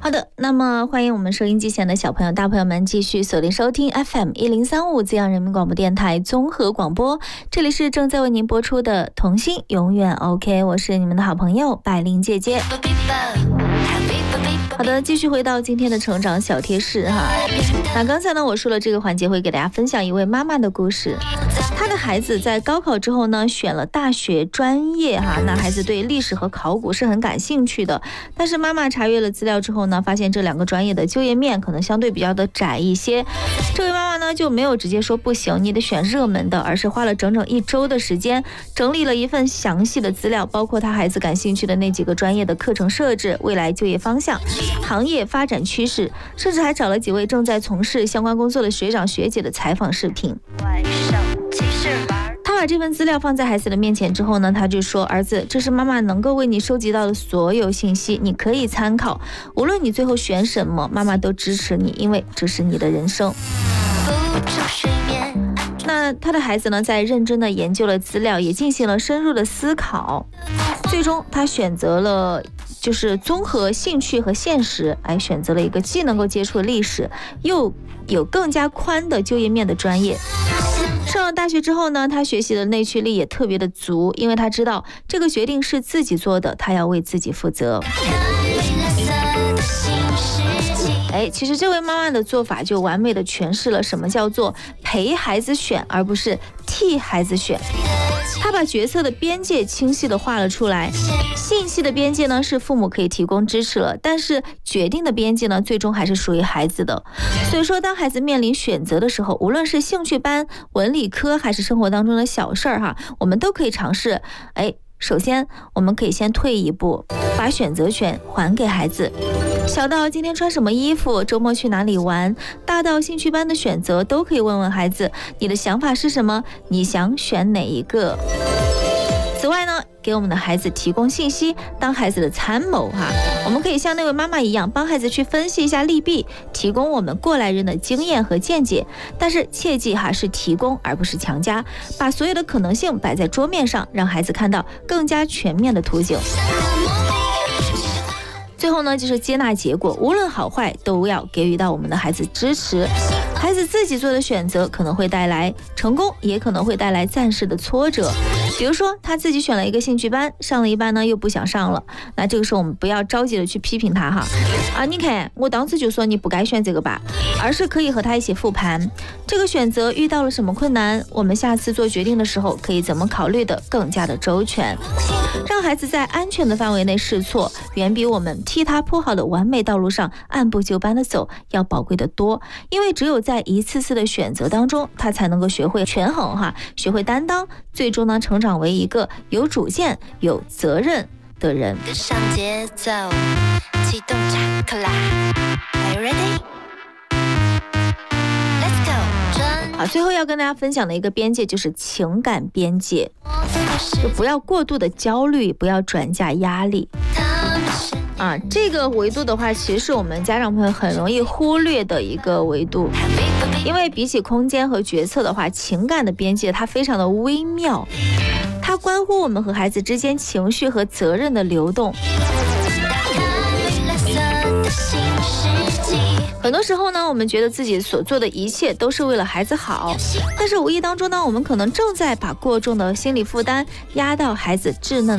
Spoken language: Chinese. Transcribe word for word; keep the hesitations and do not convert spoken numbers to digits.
好的，那么欢迎我们收音机前的小朋友大朋友们继续锁定收听 F M 一零三五 滋阳人民广播电台综合广播，这里是正在为您播出的童心永远 OK， 我是你们的好朋友百灵姐姐。好的，继续回到今天的成长小贴士哈。那刚才呢，我说了这个环节会给大家分享一位妈妈的故事。她的孩子在高考之后呢，选了大学专业哈。那孩子对历史和考古是很感兴趣的，但是妈妈查阅了资料之后呢，发现这两个专业的就业面可能相对比较的窄一些。这位妈妈呢就没有直接说不行，你得选热门的，而是花了整整一周的时间，整理了一份详细的资料，包括她孩子感兴趣的那几个专业的课程设置、未来就业方向、行业发展趋势，甚至还找了几位正在从事相关工作的学长学姐的采访视频。他把这份资料放在孩子的面前之后呢，他就说：儿子，这是妈妈能够为你收集到的所有信息，你可以参考，无论你最后选什么，妈妈都支持你，因为这是你的人生。那他的孩子呢，在认真的研究了资料，也进行了深入的思考，最终他选择了就是综合兴趣和现实，哎，选择了一个既能够接触历史，又有更加宽的就业面的专业。上了大学之后呢，他学习的内驱力也特别的足，因为他知道这个决定是自己做的，他要为自己负责。哎，其实这位妈妈的做法就完美的诠释了什么叫做陪孩子选，而不是替孩子选。他把决策的边界清晰的画了出来，信息的边界呢是父母可以提供支持了，但是决定的边界呢最终还是属于孩子的。所以说当孩子面临选择的时候，无论是兴趣班、文理科还是生活当中的小事儿哈，我们都可以尝试。哎，首先我们可以先退一步，把选择权还给孩子。小到今天穿什么衣服，周末去哪里玩，大到兴趣班的选择，都可以问问孩子，你的想法是什么？你想选哪一个？此外呢，给我们的孩子提供信息，当孩子的参谋哈，我们可以像那位妈妈一样，帮孩子去分析一下利弊，提供我们过来人的经验和见解。但是切记哈，是提供而不是强加，把所有的可能性摆在桌面上，让孩子看到更加全面的图景。最后呢，就是接纳结果，无论好坏都要给予到我们的孩子支持。孩子自己做的选择可能会带来成功，也可能会带来暂时的挫折。比如说他自己选了一个兴趣班，上了一半呢又不想上了，那这个时候我们不要着急的去批评他哈啊，你看我当时就说你不该选这个吧，而是可以和他一起复盘这个选择遇到了什么困难，我们下次做决定的时候可以怎么考虑的更加的周全。让孩子在安全的范围内试错，远比我们替他铺好的完美道路上按部就班的走要宝贵的多。因为只有在一次次的选择当中，他才能够学会权衡哈，学会担当，最终呢成长为一个有主见、有责任的人。跟上节奏，启动查克拉 Are you ready? Let's go. 好，最后要跟大家分享的一个边界就是情感边界，就不要过度的焦虑，不要转嫁压力啊，这个维度的话，其实是我们家长朋友很容易忽略的一个维度，因为比起空间和决策的话，情感的边界它非常的微妙，它关乎我们和孩子之间情绪和责任的流动。很多时候呢，我们觉得自己所做的一切都是为了孩子好，但是无意当中呢，我们可能正在把过重的心理负担压到孩子稚嫩